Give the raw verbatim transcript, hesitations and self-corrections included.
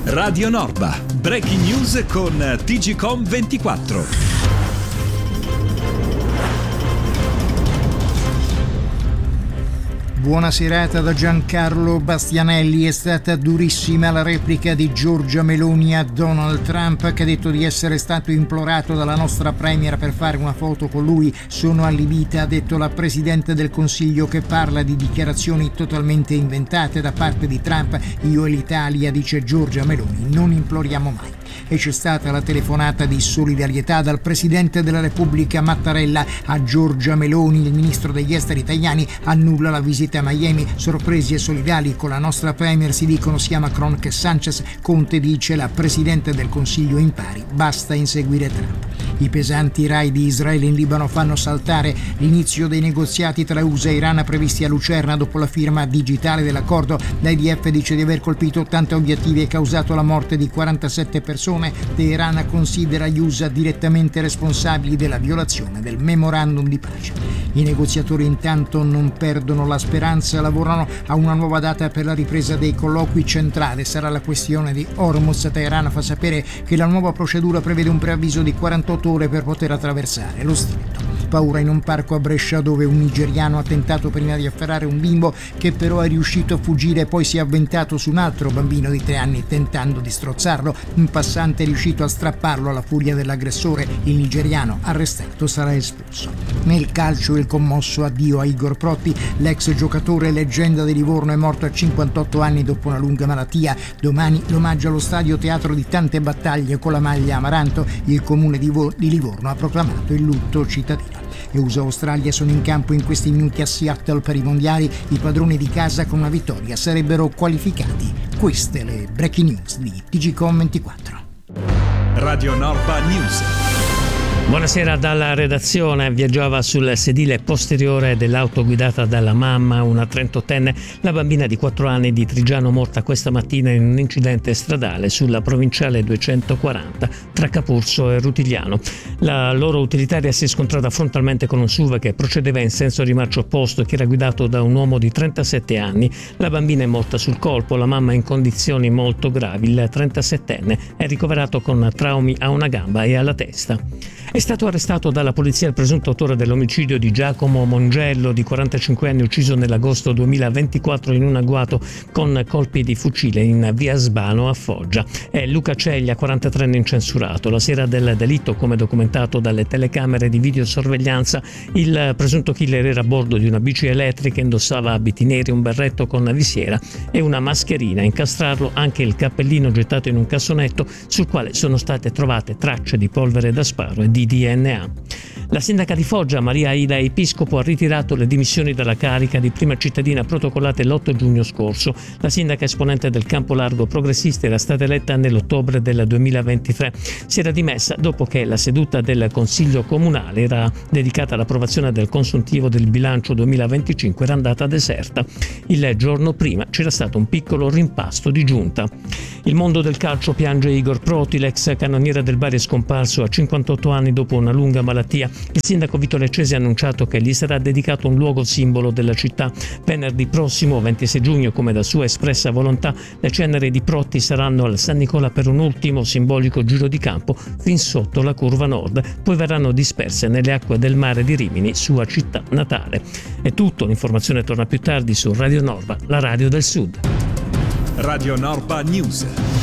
Radio Norba, breaking news con T G C O M ventiquattro. Buona serata da Giancarlo Bastianelli. È stata durissima la replica di Giorgia Meloni a Donald Trump, che ha detto di essere stato implorato dalla nostra premier per fare una foto con lui. Sono allibita, ha detto la Presidente del Consiglio, che parla di dichiarazioni totalmente inventate da parte di Trump. Io e l'Italia, dice Giorgia Meloni, non imploriamo mai. E c'è stata la telefonata di solidarietà dal Presidente della Repubblica Mattarella a Giorgia Meloni. Il ministro degli esteri Tajani annulla la visita a Miami. Sorpresi e solidali con la nostra premier, si dicono sia Macron che Sanchez. Conte dice la Presidente del Consiglio impari, basta inseguire Trump. I pesanti raid di Israele in Libano fanno saltare l'inizio dei negoziati tra U S A e Iran previsti a Lucerna dopo la firma digitale dell'accordo. L'I D F dice di aver colpito ottanta obiettivi e causato la morte di quarantasette persone. Teheran considera gli U S A direttamente responsabili della violazione del memorandum di pace. I negoziatori intanto non perdono la speranza, lavorano a una nuova data per la ripresa dei colloqui. Centrale sarà la questione di Hormuz. Teheran fa sapere che la nuova procedura prevede un preavviso di quarantotto ore per poter attraversare lo stretto. Paura in un parco a Brescia, dove un nigeriano ha tentato prima di afferrare un bimbo, che però è riuscito a fuggire e poi si è avventato su un altro bambino di tre anni tentando di strozzarlo. Un passante è riuscito a strapparlo alla furia dell'aggressore. Il nigeriano arrestato sarà espulso. Nel calcio il commosso addio a Igor Protti. L'ex giocatore leggenda di Livorno è morto a cinquantotto anni dopo una lunga malattia. Domani l'omaggio allo stadio Teatro di Tante Battaglie con la maglia Amaranto. Il comune di, Vo- di Livorno ha proclamato il lutto cittadino. E U S A e Australia sono in campo in questi minuti a Seattle per i mondiali. I padroni di casa con una vittoria sarebbero qualificati. Queste le breaking news di T G C O M ventiquattro. Radio Norba News. Buonasera dalla redazione. Viaggiava sul sedile posteriore dell'auto guidata dalla mamma, una trentottenne, la bambina di quattro anni di Trigiano, morta questa mattina in un incidente stradale sulla provinciale duecentoquaranta tra Capurso e Rutigliano. La loro utilitaria si è scontrata frontalmente con un S U V che procedeva in senso di marcia opposto e che era guidato da un uomo di trentasette anni. La bambina è morta sul colpo, la mamma è in condizioni molto gravi. Il trentasettenne è ricoverato con traumi a una gamba e alla testa. È stato arrestato dalla polizia il presunto autore dell'omicidio di Giacomo Mongello, di quarantacinque anni, ucciso nell'agosto duemilaventiquattro in un agguato con colpi di fucile in via Sbano a Foggia. È Luca Ceglia, quarantatreenne incensurato. La sera del delitto, come documentato dalle telecamere di videosorveglianza, il presunto killer era a bordo di una bici elettrica, indossava abiti neri, un berretto con visiera e una mascherina. A incastrarlo anche il cappellino gettato in un cassonetto sul quale sono state trovate tracce di polvere da sparo e di D N A. La sindaca di Foggia, Maria Aida Episcopo, ha ritirato le dimissioni dalla carica di prima cittadina protocollate l'otto giugno scorso. La sindaca, esponente del campo largo progressista, era stata eletta nell'ottobre del duemilaventitré. Si era dimessa dopo che la seduta del Consiglio Comunale era dedicata all'approvazione del consuntivo del bilancio duemilaventicinque era andata deserta. Il giorno prima c'era stato un piccolo rimpasto di giunta. Il mondo del calcio piange Igor Proti, l'ex cannoniere del Bari è scomparso a cinquantotto anni dopo una lunga malattia. Il sindaco Vito Leccesi ha annunciato che gli sarà dedicato un luogo simbolo della città. Venerdì prossimo, ventisei giugno, come da sua espressa volontà, le ceneri di Proti saranno al San Nicola per un ultimo simbolico giro di campo fin sotto la curva nord, poi verranno disperse nelle acque del mare di Rimini, sua città natale. È tutto, l'informazione torna più tardi su Radio Norba, la radio del Sud. Radio Norba News.